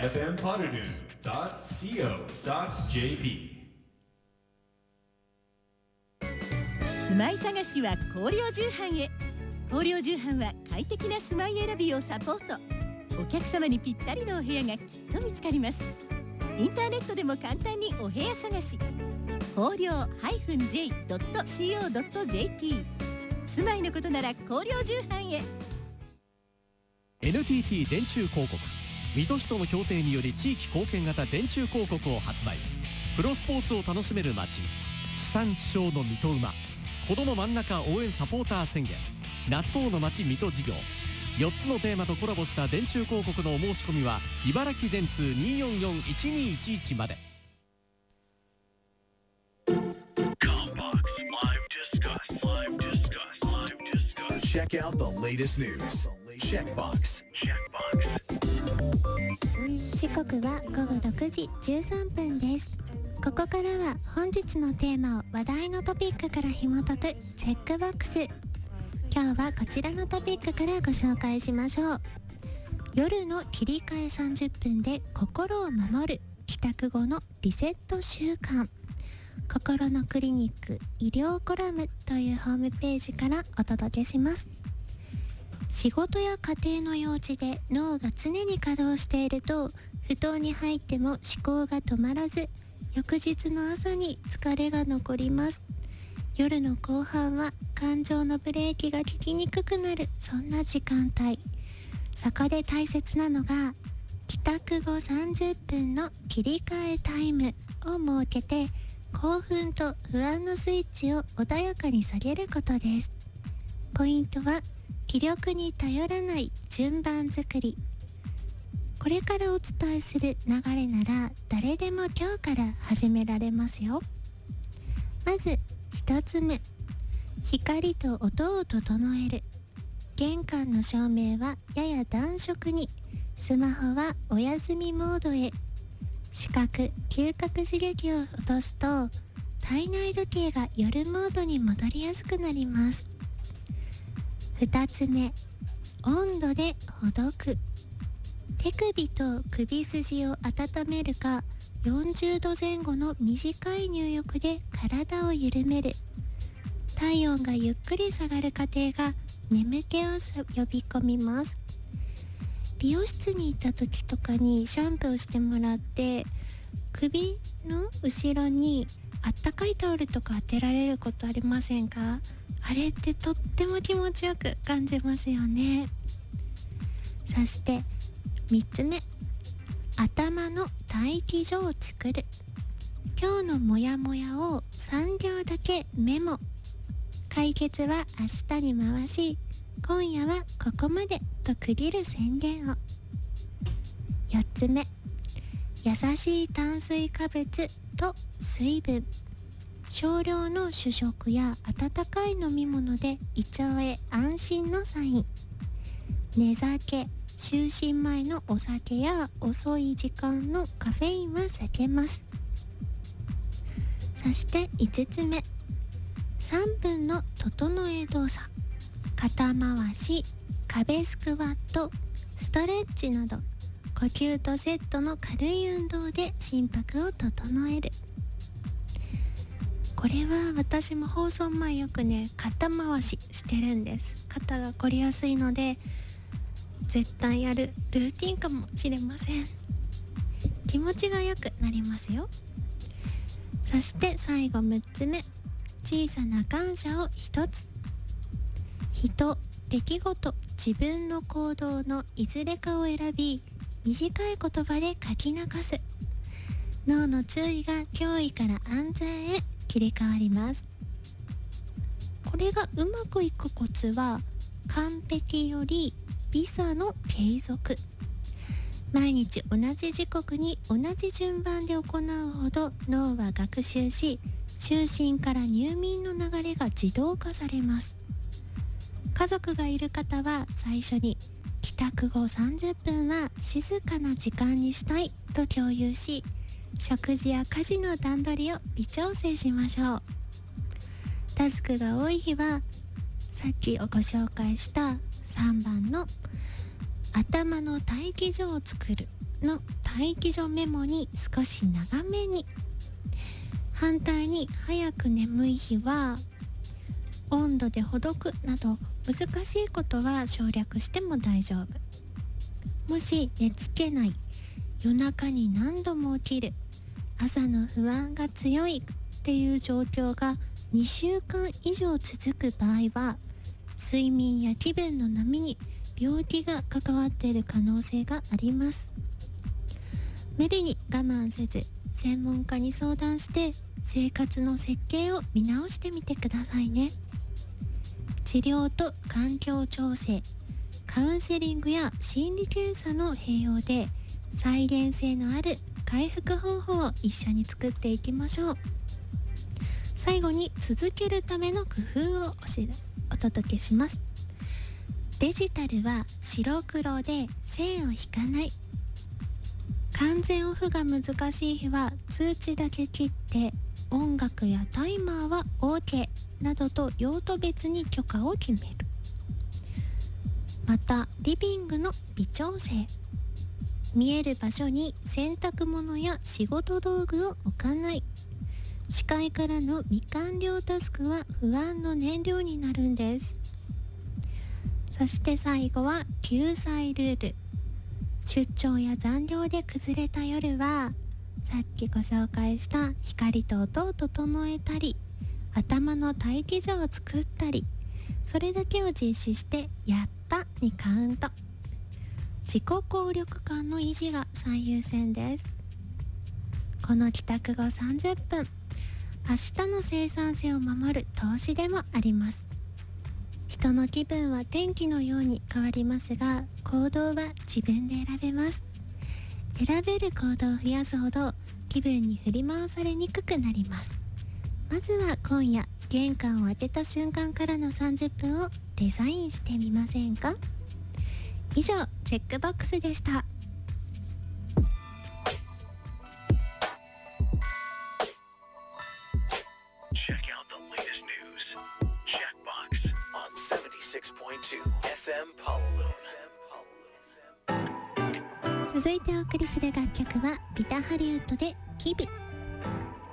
fmpoddernoon.co.jp 住まい探しは広陵重版へ。広陵重版は快適な住まい選びをサポート。お客様にぴったりのお部屋がきっと見つかります。インターネットでも簡単にお部屋探し。広陵 -j.co.jp 住まいのことなら広陵重版へ。 NTT 電柱広告、水戸市との協定により地域貢献型電柱広告を発売。プロスポーツを楽しめる街、地産地消の水戸馬、子ども真ん中応援サポーター宣言、納豆の街水戸事業、4つのテーマとコラボした電柱広告のお申し込みは茨城電通 244-1211 まで。 Check out the latest news. Checkbox. 時刻は午後6時13分です。ここからは本日のテーマを話題のトピックから紐解くチェックボックス。今日はこちらのトピックからご紹介しましょう。夜の切り替え30分で心を守る帰宅後のリセット習慣、心のクリニック医療コラムというホームページからお届けします。仕事や家庭の用事で脳が常に稼働していると、布団に入っても思考が止まらず、翌日の朝に疲れが残ります。夜の後半は感情のブレーキが効きにくくなる、そんな時間帯。そこで大切なのが帰宅後30分の切り替えタイムを設けて、興奮と不安のスイッチを穏やかに下げることです。ポイントは気力に頼らない順番作り。これからお伝えする流れなら誰でも今日から始められますよ。まず1つ目、光と音を整える。玄関の照明はやや暖色に、スマホはお休みモードへ。視覚・嗅覚刺激を落とすと体内時計が夜モードに戻りやすくなります。2つ目、温度でほどく。手首と首筋を温めるか、40度前後の短い入浴で体を緩める。体温がゆっくり下がる過程が眠気を呼び込みます。美容室に行った時とかにシャンプーをしてもらって、首の後ろにあったかいタオルとか当てられることありませんか？あれってとっても気持ちよく感じますよね。そして3つ目、頭の待機所を作る。今日のモヤモヤを3行だけメモ。解決は明日に回し、今夜はここまでと区切る宣言を。4つ目、優しい炭水化物と水分。少量の主食や温かい飲み物で胃腸へ安心のサイン。寝酒、就寝前のお酒や遅い時間のカフェインは避けます。そして5つ目、3分の整え動作。肩回し、壁スクワット、ストレッチなど呼吸とセットの軽い運動で心拍を整える。これは私も放送前よくね、肩回ししてるんです。肩が凝りやすいので絶対やるルーティンかもしれません。気持ちが良くなりますよ。そして最後6つ目、小さな感謝を1つ。人、出来事、自分の行動のいずれかを選び、短い言葉で書き流す。脳の注意が脅威から安全へ切り替わります。これがうまくいくコツは、完璧より微差の継続。毎日同じ時刻に同じ順番で行うほど脳は学習し、就寝から入眠の流れが自動化されます。家族がいる方は最初に帰宅後30分は静かな時間にしたいと共有し、食事や家事の段取りを微調整しましょう。タスクが多い日はさっきご紹介した3番の頭の待機所を作るの待機所メモに少し長めに。反対に早く眠い日は温度でほどくなど難しいことは省略しても大丈夫。もし寝つけない、夜中に何度も起きる、朝の不安が強いっていう状況が2週間以上続く場合は、睡眠や気分の波に病気が関わっている可能性があります。無理に我慢せず、専門家に相談して生活の設計を見直してみてくださいね。治療と環境調整、カウンセリングや心理検査の併用で再現性のある回復方法を一緒に作っていきましょう。最後に続けるための工夫をお届けします。デジタルは白黒で線を引かない。完全オフが難しい日は通知だけ切って、音楽やタイマーは OK などと用途別に許可を決める。またリビングの微調整、見える場所に洗濯物や仕事道具を置かない。視界からの未完了タスクは不安の燃料になるんです。そして最後は救済ルール。出張や残業で崩れた夜は、さっきご紹介した光と音を整えたり、頭の待機所を作ったり、それだけを実施してやったにカウント。自己効力感の維持が最優先です。この帰宅後30分、明日の生産性を守る投資でもあります。人の気分は天気のように変わりますが、行動は自分で選べます。選べる行動を増やすほど気分に振り回されにくくなります。まずは今夜、玄関を開けた瞬間からの30分をデザインしてみませんか？以上、チェックボックスでした。 Check out the latest news. Checkbox on 76.2 FM Honolulu. 続いてお送りする楽曲はビタハリウッドでキビ。